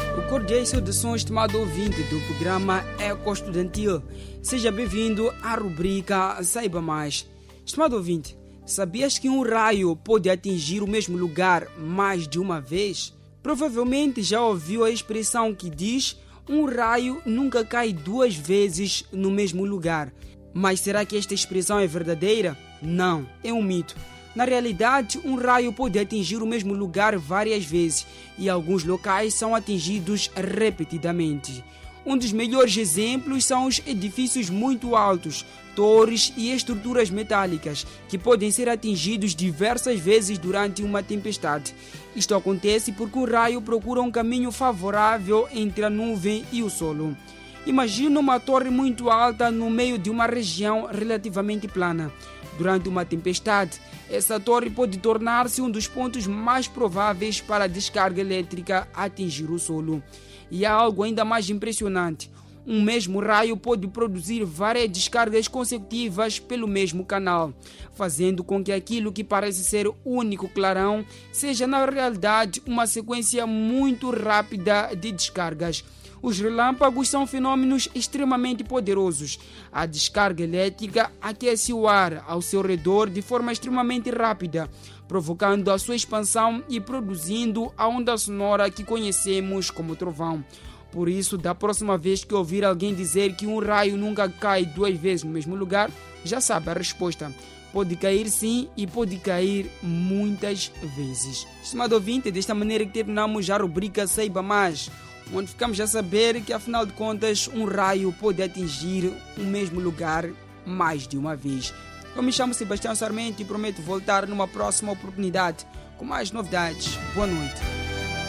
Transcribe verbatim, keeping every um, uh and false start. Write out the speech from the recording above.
Cordiais saudações, estimado ouvinte do programa Eco Estudantil. Seja bem-vindo à rubrica Saiba Mais. Estimado ouvinte, sabias que um raio pode atingir o mesmo lugar mais de uma vez? Provavelmente já ouviu a expressão que diz: um raio nunca cai duas vezes no mesmo lugar. Mas será que esta expressão é verdadeira? Não, é um mito. Na realidade, um raio pode atingir o mesmo lugar várias vezes e alguns locais são atingidos repetidamente. Um dos melhores exemplos são os edifícios muito altos, torres e estruturas metálicas, que podem ser atingidos diversas vezes durante uma tempestade. Isto acontece porque o raio procura um caminho favorável entre a nuvem e o solo. Imagina uma torre muito alta no meio de uma região relativamente plana. Durante uma tempestade, essa torre pode tornar-se um dos pontos mais prováveis para a descarga elétrica atingir o solo. E há algo ainda mais impressionante. Um mesmo raio pode produzir várias descargas consecutivas pelo mesmo canal, fazendo com que aquilo que parece ser o único clarão seja na realidade uma sequência muito rápida de descargas. Os relâmpagos são fenômenos extremamente poderosos. A descarga elétrica aquece o ar ao seu redor de forma extremamente rápida, provocando a sua expansão e produzindo a onda sonora que conhecemos como trovão. Por isso, da próxima vez que ouvir alguém dizer que um raio nunca cai duas vezes no mesmo lugar, já sabe a resposta. Pode cair sim e pode cair muitas vezes. Estimado ouvinte, desta maneira que terminamos a rubrica Saiba Mais, onde ficamos a saber que, afinal de contas, um raio pode atingir o mesmo lugar mais de uma vez. Eu me chamo Sebastião Sarmento e prometo voltar numa próxima oportunidade com mais novidades. Boa noite.